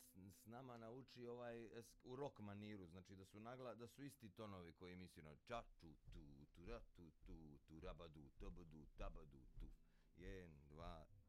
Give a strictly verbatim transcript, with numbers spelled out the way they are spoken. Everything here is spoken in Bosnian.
s, s nama nauči ovaj es- u rock maniru, znači da su nagla, da su isti tonovi koji mi sviramo. Ča tu tu tu ra tu tu tu rabadu tabadu tabadu tu. Jedan, dva,